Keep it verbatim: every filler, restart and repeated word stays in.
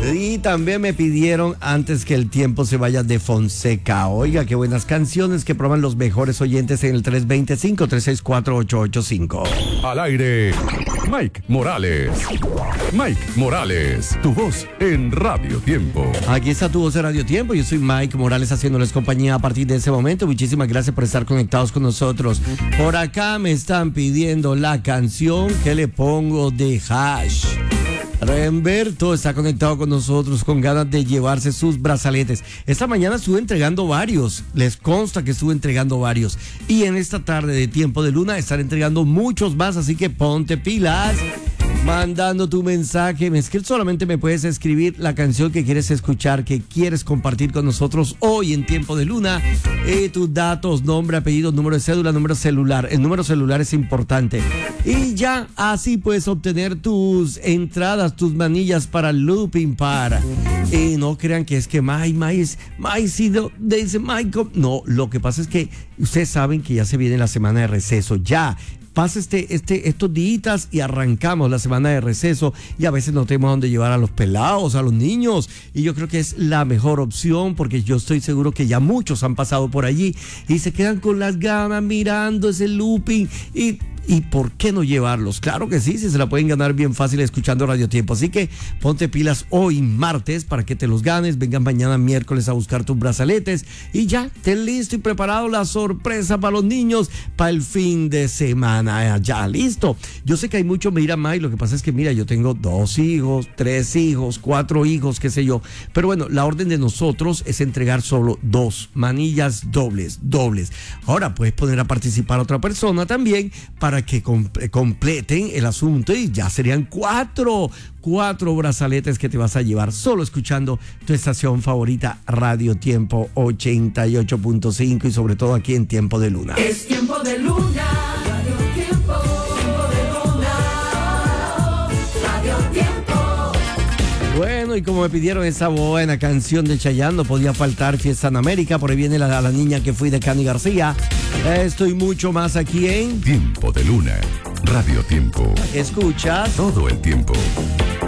Y también me pidieron Antes que el tiempo se vaya de Fonseca. Oiga, qué buenas canciones que prueban los mejores oyentes en el tres dos cinco, tres seis cuatro, ocho ocho cinco. Al aire, Mike Morales. Mike Morales, tu voz en Radio Tiempo. Aquí está tu voz en Radio Tiempo. Yo soy Mike Morales haciéndoles compañía a partir de ese momento. Muchísimas gracias por estar conectados con nosotros. Por acá me están pidiendo la canción que le pongo de Hash. Remberto está conectado con nosotros con ganas de llevarse sus brazaletes. Esta mañana estuve entregando varios, les consta que estuve entregando varios. Y en esta tarde de Tiempo de Luna estaré entregando muchos más, así que ponte pilas. Mandando tu mensaje, es que solamente me puedes escribir la canción que quieres escuchar, que quieres compartir con nosotros hoy en Tiempo de Luna. Eh, tus datos, nombre, apellido, número de cédula, número celular. El número celular es importante. Y ya así puedes obtener tus entradas, tus manillas para Looping Para. Eh, no crean que es que Mike, Mike, es, Mike, si no, dice Mike. No, lo que pasa es que ustedes saben que ya se viene la semana de receso. Ya. Pasa este, este, estos días y arrancamos la semana de receso y a veces no tenemos dónde llevar a los pelados, a los niños, y yo creo que es la mejor opción porque yo estoy seguro que ya muchos han pasado por allí y se quedan con las ganas mirando ese looping y... ¿Y por qué no llevarlos? Claro que sí, si se la pueden ganar bien fácil escuchando Radio Tiempo. Así que ponte pilas hoy martes para que te los ganes. Vengan mañana miércoles a buscar tus brazaletes. Y ya, ten listo y preparado la sorpresa para los niños para el fin de semana. Ya, listo. Yo sé que hay muchos, me dirán, May, lo que pasa es que mira, yo tengo dos hijos, tres hijos, cuatro hijos, qué sé yo. Pero bueno, la orden de nosotros es entregar solo dos manillas dobles, dobles. Ahora puedes poner a participar a otra persona también para que comp- completen el asunto y ya serían cuatro, cuatro brazaletes que te vas a llevar solo escuchando tu estación favorita Radio Tiempo ochenta y ocho punto cinco y sobre todo aquí en Tiempo de Luna. Es Tiempo de Luna, Radio Tiempo, Tiempo de Luna, Radio Tiempo. Bueno, y como me pidieron esa buena canción de Chayanne, no podía faltar Fiesta en América. Por ahí viene la, la niña que fui de Cani García. Estoy mucho más aquí en Tiempo de Luna, Radio Tiempo. Escuchas Todo el tiempo.